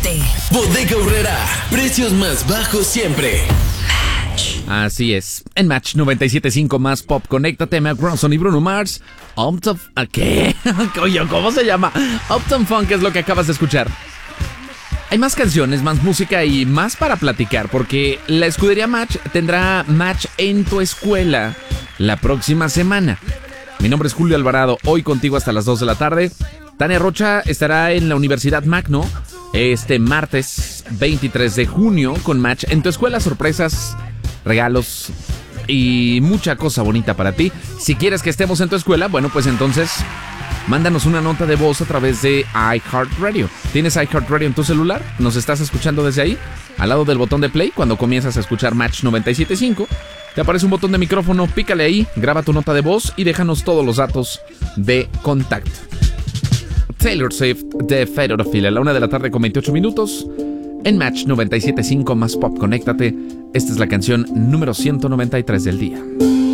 Conéctate. Bodega Aurrera, precios más bajos siempre. Así es. En Match 97.5 más pop, conéctate. Mark Ronson y Bruno Mars. ¿Qué? Coño, ¿cómo se llama? Uptown Funk es lo que acabas de escuchar. Hay más canciones, más música y más para platicar, porque la escudería Match tendrá Match en tu escuela la próxima semana. Mi nombre es Julio Alvarado, hoy contigo hasta las 2 de la tarde. Tania Rocha estará en la Universidad Magno este martes 23 de junio con Match en tu escuela. Sorpresas, regalos y mucha cosa bonita para ti. Si quieres que estemos en tu escuela, bueno, pues entonces mándanos una nota de voz a través de iHeartRadio. ¿Tienes iHeartRadio en tu celular? ¿Nos estás escuchando desde ahí? Al lado del botón de play, cuando comienzas a escuchar Match 97.5, te aparece un botón de micrófono, pícale ahí, graba tu nota de voz y déjanos todos los datos de contacto. Taylor Swift de Federophile a la 1 de la tarde con 28 minutos. En Match 97.5 más pop, conéctate. Esta es la canción número 193 del día.